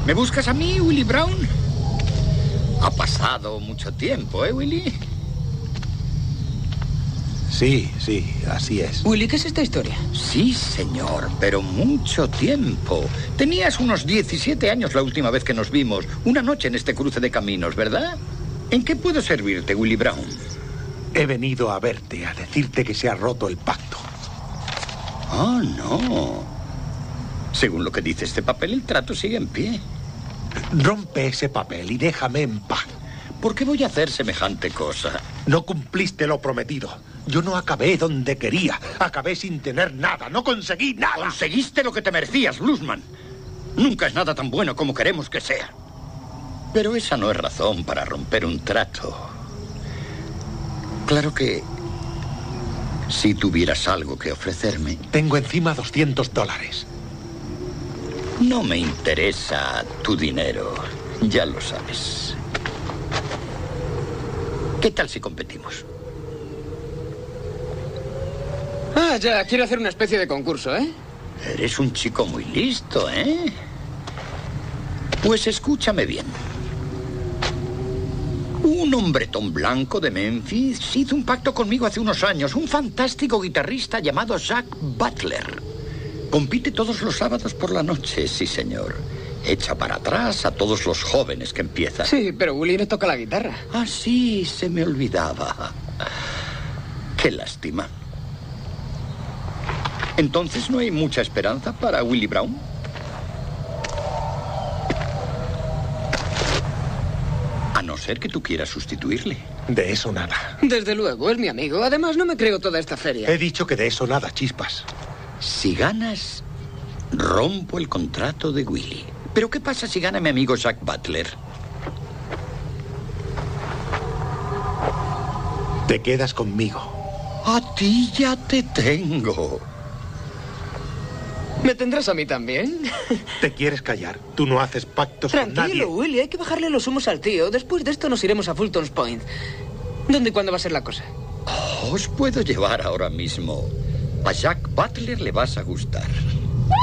¿Me buscas a mí, Willie Brown? Ha pasado mucho tiempo, ¿eh, Willie? Sí, así es. Willie, ¿qué es esta historia? Sí, señor, pero mucho tiempo. Tenías unos 17 años la última vez que nos vimos. Una noche en este cruce de caminos, ¿verdad? ¿En qué puedo servirte, Willie Brown? He venido a verte, a decirte que se ha roto el pacto. Oh, no. Según lo que dice este papel, el trato sigue en pie. Rompe ese papel y déjame en paz. ¿Por qué voy a hacer semejante cosa? No cumpliste lo prometido. Yo no acabé donde quería. Acabé sin tener nada. No conseguí nada. Conseguiste lo que te merecías, Bluesman. Nunca es nada tan bueno como queremos que sea. Pero esa no es razón para romper un trato. Claro que... si tuvieras algo que ofrecerme... Tengo encima $200. No me interesa tu dinero. Ya lo sabes. ¿Qué tal si competimos? Ah, ya, quiere hacer una especie de concurso, ¿eh? Eres un chico muy listo, ¿eh? Pues escúchame bien. Un hombretón blanco de Memphis hizo un pacto conmigo hace unos años. Un fantástico guitarrista llamado Jack Butler. Compite todos los sábados por la noche, sí, señor. Echa para atrás a todos los jóvenes que empiezan. Sí, pero Willie no toca la guitarra. Ah, sí, se me olvidaba. Qué lástima. Entonces, ¿no hay mucha esperanza para Willie Brown? A no ser que tú quieras sustituirle. De eso nada. Desde luego, es mi amigo. Además, no me creo toda esta feria. He dicho que de eso nada, Chispas. Si ganas, rompo el contrato de Willie. Pero ¿qué pasa si gana mi amigo Jack Butler? Te quedas conmigo. A ti ya te tengo. ¿Me tendrás a mí también? ¿Te quieres callar? Tú no haces pactos con nadie. Tranquilo, Willie. Hay que bajarle los humos al tío. Después de esto nos iremos a Fulton's Point. ¿Dónde y cuándo va a ser la cosa? Os puedo llevar ahora mismo. A Jack Butler le vas a gustar.